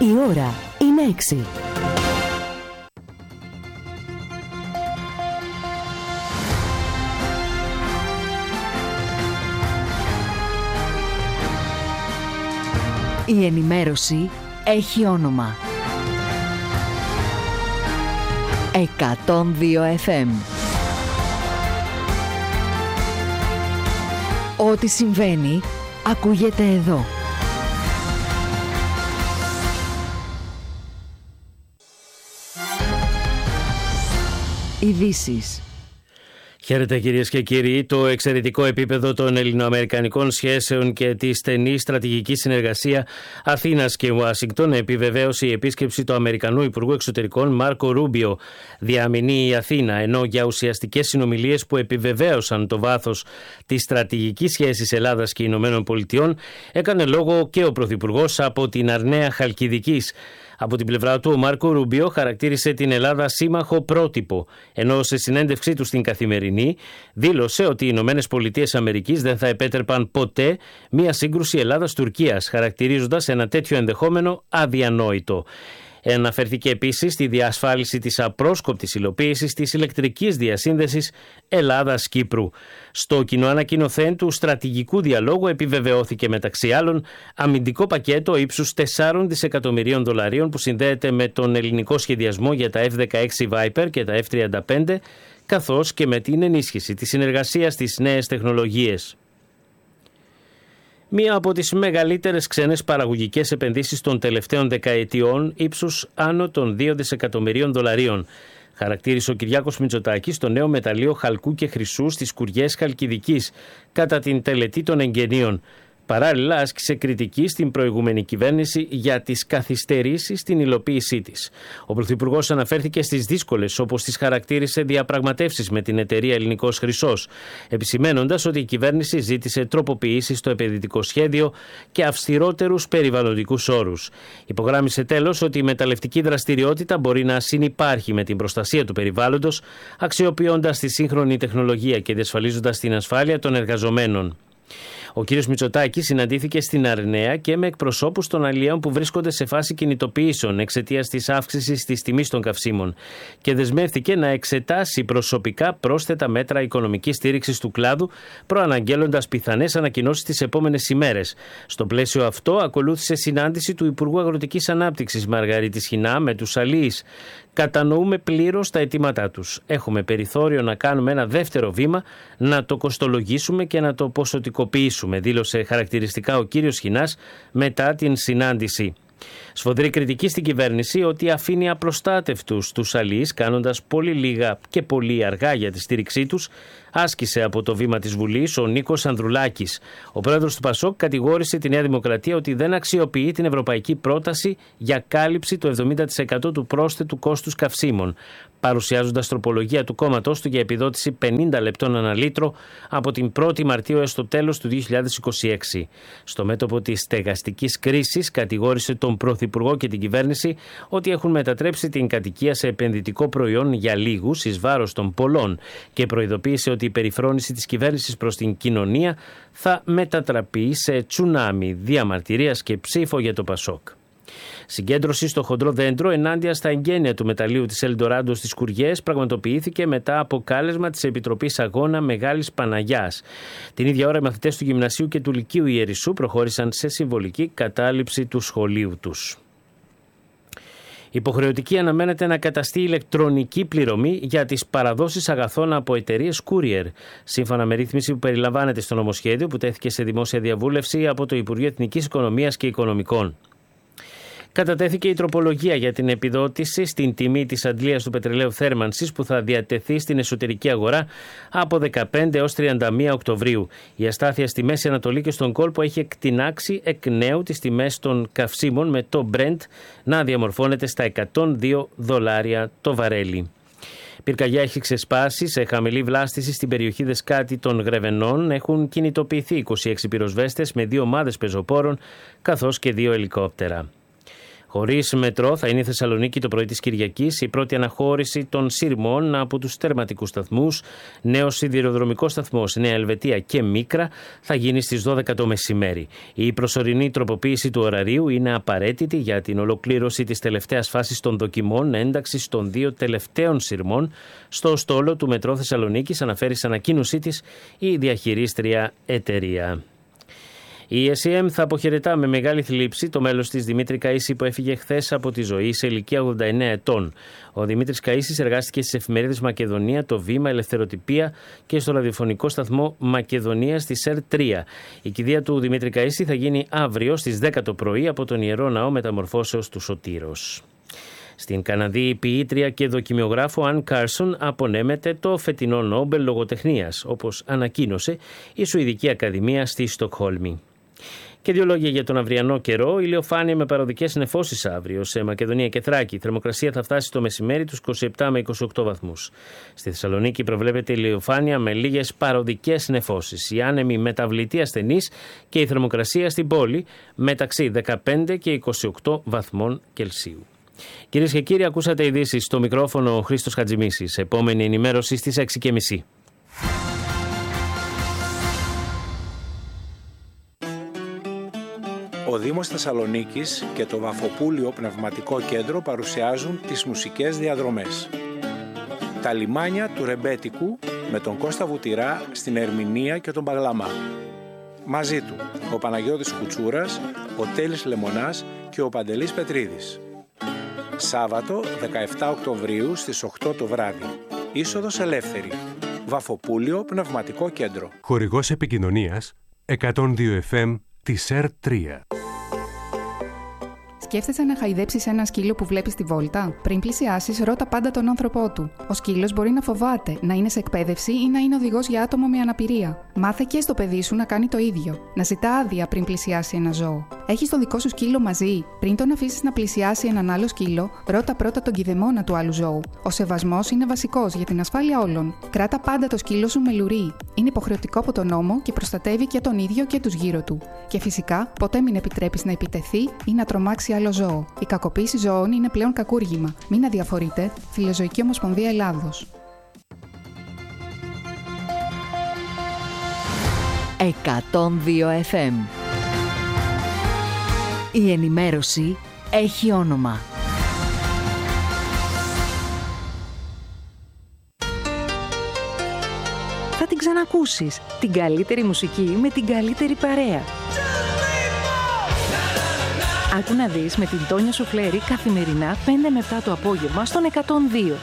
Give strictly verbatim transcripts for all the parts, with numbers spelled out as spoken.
Η ώρα είναι έξι. Η ενημέρωση έχει όνομα. εκατόν δύο εφ εμ. Ό,τι συμβαίνει, ακούγεται εδώ. Ειδήσεις. Χαίρετε κυρίες και κύριοι. Το εξαιρετικό επίπεδο των ελληνοαμερικανικών σχέσεων και τη στενή στρατηγική συνεργασία Αθήνας και Ουάσιγκτον επιβεβαίωσε η επίσκεψη του Αμερικανού Υπουργού Εξωτερικών Μάρκο Ρούμπιο. Διαμηνεί η Αθήνα, ενώ για ουσιαστικές συνομιλίες που επιβεβαίωσαν το βάθος της στρατηγικής σχέσης Ελλάδας και Ηνωμένων Πολιτειών έκανε λόγο και ο Πρωθυπουργός από την Αρναία Χαλκιδικής. Από την πλευρά του, ο Μάρκο Ρούμπιο χαρακτήρισε την Ελλάδα σύμμαχο πρότυπο, ενώ σε συνέντευξή του στην Καθημερινή δήλωσε ότι οι Ηνωμένες Πολιτείες Αμερικής δεν θα επέτρεπαν ποτέ μία σύγκρουση Ελλάδας-Τουρκίας, χαρακτηρίζοντας ένα τέτοιο ενδεχόμενο αδιανόητο. Αναφέρθηκε επίσης στη διασφάλιση της απρόσκοπτης υλοποίησης της ηλεκτρικής διασύνδεσης Ελλάδας-Κύπρου. Στο κοινό ανακοινωθέν του στρατηγικού διαλόγου επιβεβαιώθηκε μεταξύ άλλων αμυντικό πακέτο ύψους τεσσάρων δισεκατομμυρίων δολαρίων που συνδέεται με τον ελληνικό σχεδιασμό για τα εφ δεκαέξι Viper και τα εφ τριάντα πέντε, καθώς και με την ενίσχυση της συνεργασίας στις νέες τεχνολογίες. Μία από τις μεγαλύτερες ξένες παραγωγικές επενδύσεις των τελευταίων δεκαετιών ύψους άνω των δύο δισεκατομμυρίων δολαρίων. Χαρακτήρισε ο Κυριάκος Μητσοτάκης το νέο μεταλλείο χαλκού και χρυσού στις Κουριές Χαλκιδικής κατά την τελετή των εγγενείων. Παράλληλα, άσκησε κριτική στην προηγούμενη κυβέρνηση για τις καθυστερήσεις στην υλοποίησή της. Ο Πρωθυπουργός αναφέρθηκε στις δύσκολες, όπως τις χαρακτήρισε, διαπραγματεύσεις με την εταιρεία Ελληνικός Χρυσός, επισημένοντας ότι η κυβέρνηση ζήτησε τροποποιήσεις στο επενδυτικό σχέδιο και αυστηρότερους περιβαλλοντικούς όρους. Υπογράμμισε τέλος ότι η μεταλλευτική δραστηριότητα μπορεί να συνυπάρχει με την προστασία του περιβάλλοντος, αξιοποιώντας τη σύγχρονη τεχνολογία και διασφαλίζοντας την ασφάλεια των εργαζομένων. Ο κ. Μητσοτάκης συναντήθηκε στην Αρναία και με εκπροσώπους των αλλιέων που βρίσκονται σε φάση κινητοποιήσεων εξαιτίας της αύξησης της τιμής των καυσίμων και δεσμεύτηκε να εξετάσει προσωπικά πρόσθετα μέτρα οικονομικής στήριξης του κλάδου, προαναγγέλλοντας πιθανές ανακοινώσεις τις επόμενες ημέρες. Στο πλαίσιο αυτό, ακολούθησε συνάντηση του Υπουργού Αγροτικής Ανάπτυξης Μαργαρίτης Χινά με τους αλλοίς. Κατανοούμε πλήρως τα αιτήματά τους. Έχουμε περιθώριο να κάνουμε ένα δεύτερο βήμα, να το κοστολογήσουμε και να το ποσοτικοποιήσουμε, δήλωσε χαρακτηριστικά ο κύριος Χινάς μετά την συνάντηση. Σφοδρή κριτική στην κυβέρνηση ότι αφήνει απλοστάτευτους τους αλλοίς, κάνοντας πολύ λίγα και πολύ αργά για τη στήριξή τους, άσκησε από το βήμα της Βουλής ο Νίκος Ανδρουλάκης. Ο πρόεδρος του Πασόκ κατηγόρησε τη Νέα Δημοκρατία ότι δεν αξιοποιεί την ευρωπαϊκή πρόταση για κάλυψη του εβδομήντα τοις εκατό του πρόσθετου κόστους καυσίμων, παρουσιάζοντας τροπολογία του κόμματός του για επιδότηση πενήντα λεπτών ανά λίτρο από την πρώτη Μαρτίου έως το τέλος του δύο χιλιάδες είκοσι έξι. Στο μέτωπο της στεγαστικής κρίσης, κατηγόρησε τον Πρωθυπουργό και την κυβέρνηση ότι έχουν μετατρέψει την κατοικία σε επενδυτικό προϊόν για λίγους εις βάρος των πολλών και προειδοποίησε ότι η περιφρόνηση της κυβέρνησης προς την κοινωνία θα μετατραπεί σε τσουνάμι διαμαρτυρίας και ψήφο για το Πασόκ. Συγκέντρωση στο χοντρό δέντρο ενάντια στα εγγένεια του μεταλλείου της Ελντοράντο στις Κουριές πραγματοποιήθηκε μετά από κάλεσμα της Επιτροπής Αγώνα Μεγάλης Παναγιάς. Την ίδια ώρα οι μαθητές του Γυμνασίου και του Λυκείου Ιερισσού προχώρησαν σε συμβολική κατάληψη του σχολείου τους. Υποχρεωτική αναμένεται να καταστεί ηλεκτρονική πληρωμή για τις παραδόσεις αγαθών από εταιρείες courier, σύμφωνα με ρύθμιση που περιλαμβάνεται στο νομοσχέδιο που τέθηκε σε δημόσια διαβούλευση από το Υπουργείο Εθνικής Οικονομίας και Οικονομικών. Κατατέθηκε η τροπολογία για την επιδότηση στην τιμή της αντλίας του πετρελαίου θέρμανσης που θα διατεθεί στην εσωτερική αγορά από δεκαπέντε έως τριάντα μία Οκτωβρίου. Η αστάθεια στη Μέση Ανατολή και στον κόλπο έχει εκτινάξει εκ νέου τις τιμές των καυσίμων, με το Brent να διαμορφώνεται στα εκατόν δύο δολάρια το βαρέλι. Πυρκαγιά έχει ξεσπάσει σε χαμηλή βλάστηση στην περιοχή Δεσκάτη των Γρεβενών. Έχουν κινητοποιηθεί είκοσι έξι πυροσβέστες με δύο ομάδες πεζοπόρων καθώς και δύο ελικόπτερα. Χωρίς μετρό θα είναι η Θεσσαλονίκη το πρωί της Κυριακής, η πρώτη αναχώρηση των σειρμών από τους τερματικούς σταθμούς. Νέος σιδηροδρομικός σταθμός Νέα Ελβετία και Μίκρα θα γίνει στις δώδεκα το μεσημέρι. Η προσωρινή τροποποίηση του ωραρίου είναι απαραίτητη για την ολοκλήρωση της τελευταίας φάσης των δοκιμών ένταξης των δύο τελευταίων σειρμών στο στόλο του Μετρό Θεσσαλονίκης, αναφέρει σε ανακοίνωσή της η διαχειρίστρια εταιρεία. Η ες ι εμ θα αποχαιρετά με μεγάλη θλίψη το μέλος της Δημήτρη Καΐση που έφυγε χθες από τη ζωή σε ηλικία ογδόντα εννέα ετών. Ο Δημήτρης Καΐσης εργάστηκε στις εφημερίδες Μακεδονία, Το Βήμα, Ελευθεροτυπία και στο ραδιοφωνικό σταθμό Μακεδονία στη ΣΕΡ τρία. Η κηδεία του Δημήτρη Καΐση θα γίνει αύριο στις δέκα το πρωί από τον Ιερό Ναό Μεταμορφώσεως του Σωτήρος. Στην Καναδή ποιήτρια και δοκιμιογράφο Αν Κάρσον απονέμεται το φετινό Νόμπελ Λογοτεχνίας, όπως ανακοίνωσε η Σουηδική Ακαδημία στη Στοκχόλμη. Και δύο λόγια για τον αυριανό καιρό. Ηλιοφάνεια με παροδικές νεφώσεις αύριο σε Μακεδονία και Θράκη. Η θερμοκρασία θα φτάσει το μεσημέρι τους είκοσι επτά με είκοσι οκτώ βαθμούς. Στη Θεσσαλονίκη προβλέπεται ηλιοφάνεια με λίγες παροδικές νεφώσεις. Η άνεμη μεταβλητή ασθενής και η θερμοκρασία στην πόλη μεταξύ δεκαπέντε και είκοσι οκτώ βαθμών Κελσίου. Κυρίες και κύριοι, ακούσατε ειδήσεις στο μικρόφωνο Χρήστος Χατζημίσης. Επόμενη ενημέρωση στις έξι και μισή. Ο Δήμος Θεσσαλονίκης και το Βαφοπούλιο Πνευματικό Κέντρο παρουσιάζουν τις μουσικές διαδρομές. Τα λιμάνια του Ρεμπέτικου με τον Κώστα Βουτυρά στην Ερμηνεία και τον Παγλαμά. Μαζί του ο Παναγιώτης Κουτσούρας, ο Τέλης Λεμονάς και ο Παντελής Πετρίδης. Σάββατο δεκαεφτά Οκτωβρίου στις οκτώ το βράδυ. Είσοδος ελεύθερη. Βαφοπούλιο Πνευματικό Κέντρο. Χορηγός επικοινωνίας εκατόν δύο εφ εμ τη ΣΕΡ τρία. Σκέφτεσαι να χαϊδέψεις ένα σκύλο που βλέπεις στη βόλτα? Πριν πλησιάσεις, ρώτα πάντα τον άνθρωπό του. Ο σκύλος μπορεί να φοβάται, να είναι σε εκπαίδευση ή να είναι οδηγός για άτομο με αναπηρία. Μάθε και στο παιδί σου να κάνει το ίδιο. Να ζητά άδεια πριν πλησιάσει ένα ζώο. Έχεις το δικό σου σκύλο μαζί? Πριν τον αφήσεις να πλησιάσει έναν άλλο σκύλο, ρώτα πρώτα τον κηδεμόνα του άλλου ζώου. Ο σεβασμός είναι βασικός για την ασφάλεια όλων. Κράτα πάντα το σκύλο σου με λουρί. Είναι υποχρεωτικό από τον νόμο και προστατεύει και τον ίδιο και τους γύρω του. Και φυσικά, ποτέ μην επιτρέπεις να επιτεθεί ή να τρομάξει άλλο ζώο. Η κακοποίηση ζώων είναι πλέον κακούργημα. Μην αδιαφορείτε. Φιλοζωική Ομοσπονδία Ελλάδος. εκατόν δύο εφ εμ. Η ενημέρωση έχει όνομα. Θα την ξανακούσεις. Την καλύτερη μουσική με την καλύτερη παρέα. Άκου να δεις με την Τόνια Σουφλέρη καθημερινά πέντε με επτά το απόγευμα στον εκατόν δύο.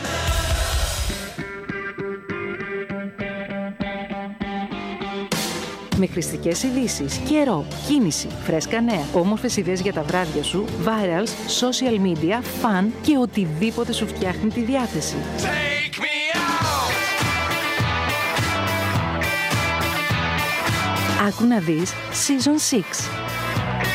Με χρηστικές ειδήσεις, καιρό, κίνηση, φρέσκα νέα, όμορφες ιδέες για τα βράδια σου, virals, social media, fun και οτιδήποτε σου φτιάχνει τη διάθεση. Άκου να δεις Season έξι.